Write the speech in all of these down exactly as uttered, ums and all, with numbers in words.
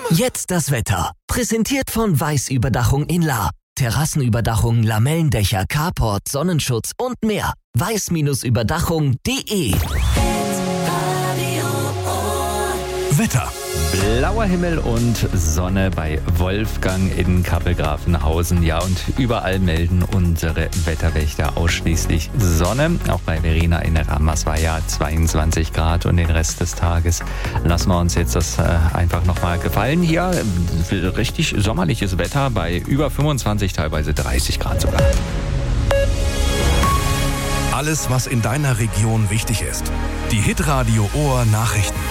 Jetzt das Wetter. Präsentiert von Weiß-Überdachung in Lahr. Terrassenüberdachung, Lamellendächer, Carport, Sonnenschutz und mehr. weiß Überdachung punkt de. Wetter. Blauer Himmel und Sonne bei Wolfgang in Kappelgrafenhausen. Ja, und überall melden unsere Wetterwächter ausschließlich Sonne. Auch bei Verena in Ramersweier zweiundzwanzig Grad und den Rest des Tages lassen wir uns jetzt das äh, einfach nochmal gefallen. Hier richtig sommerliches Wetter bei über fünfundzwanzig, teilweise dreißig Grad sogar. Alles, was in deiner Region wichtig ist. Die Hitradio Ohr Nachrichten.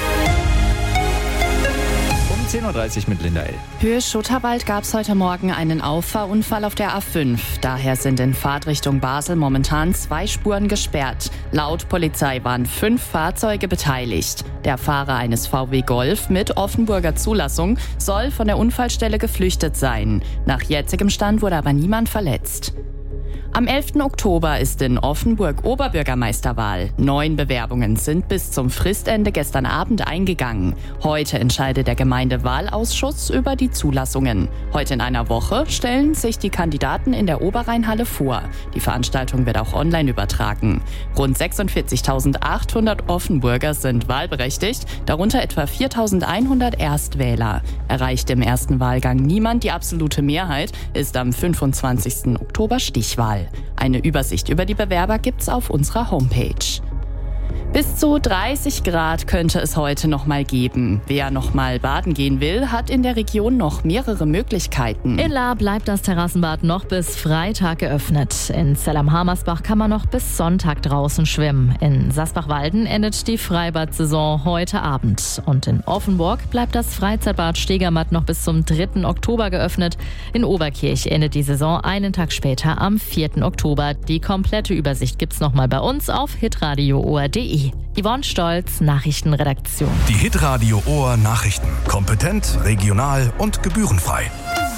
zehn Uhr dreißig mit Linda L. Höhe Schutterwald gab es heute Morgen einen Auffahrunfall auf der A fünf. Daher sind in Fahrtrichtung Basel momentan zwei Spuren gesperrt. Laut Polizei waren fünf Fahrzeuge beteiligt. Der Fahrer eines V W Golf mit Offenburger Zulassung soll von der Unfallstelle geflüchtet sein. Nach jetzigem Stand wurde aber niemand verletzt. Am elften Oktober ist in Offenburg Oberbürgermeisterwahl. Neun Bewerbungen sind bis zum Fristende gestern Abend eingegangen. Heute entscheidet der Gemeindewahlausschuss über die Zulassungen. Heute in einer Woche stellen sich die Kandidaten in der Oberrheinhalle vor. Die Veranstaltung wird auch online übertragen. Rund sechsundvierzigtausendachthundert Offenburger sind wahlberechtigt, darunter etwa viertausendeinhundert Erstwähler. Erreicht im ersten Wahlgang niemand die absolute Mehrheit, ist am fünfundzwanzigsten Oktober Stichwahl. Eine Übersicht über die Bewerber gibt's auf unserer Homepage. Bis zu dreißig Grad könnte es heute noch mal geben. Wer noch mal baden gehen will, hat in der Region noch mehrere Möglichkeiten. In Lahr bleibt das Terrassenbad noch bis Freitag geöffnet. In Zell am Harmersbach kann man noch bis Sonntag draußen schwimmen. In Sasbach-Walden endet die Freibad-Saison heute Abend. Und in Offenburg bleibt das Freizeitbad Stegermatt noch bis zum dritten Oktober geöffnet. In Oberkirch endet die Saison einen Tag später am vierten Oktober. Die komplette Übersicht gibt's noch mal bei uns auf hitradio ohr punkt de. Yvonne Stolz, Nachrichtenredaktion. Die Hitradio Ohr Nachrichten. Kompetent, regional und gebührenfrei.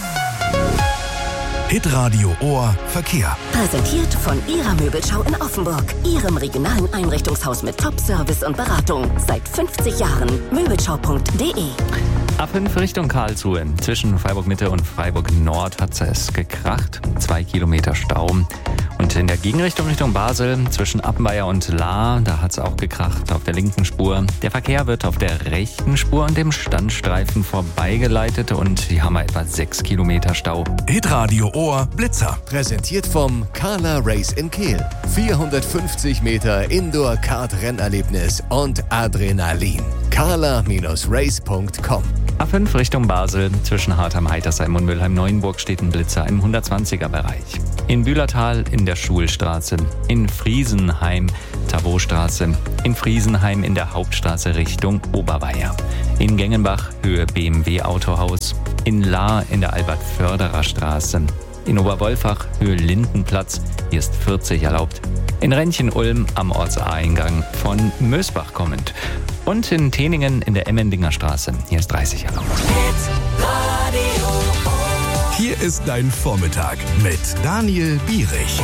Hitradio Ohr Verkehr. Präsentiert von Ihrer Möbelschau in Offenburg. Ihrem regionalen Einrichtungshaus mit Top-Service und Beratung. Seit fünfzig Jahren. Möbelschau punkt de. A fünf Richtung Karlsruhe. Zwischen Freiburg Mitte und Freiburg Nord hat es gekracht. Zwei Kilometer Stau. Und in der Gegenrichtung Richtung Basel, zwischen Appenweier und Lahr, da hat es auch gekracht auf der linken Spur. Der Verkehr wird auf der rechten Spur und dem Standstreifen vorbeigeleitet und die haben wir etwa sechs Kilometer Stau. Hitradio Ohr Blitzer. Präsentiert vom Carla Race in Kehl. vierhundertfünfzig Meter Indoor-Kart-Rennerlebnis und Adrenalin. carla race punkt com. A fünf Richtung Basel, zwischen Hartheim-Heitersheim und Mülheim-Neuenburg steht ein Blitzer im hundertzwanziger Bereich. In Bühlertal in der Schulstraße, in Friesenheim Tavotstraße, in Friesenheim in der Hauptstraße Richtung Oberweier, in Gengenbach Höhe B M W Autohaus, in Lahr in der Albert-Förderer Straße, in Oberwolfach Höhe Lindenplatz, hier ist vierzig erlaubt, in Rentchen-Ulm am Ortseingang von Mösbach kommend und in Teningen in der Emmendinger Straße, hier ist dreißig erlaubt. Hier ist dein Vormittag mit Daniel Bierich.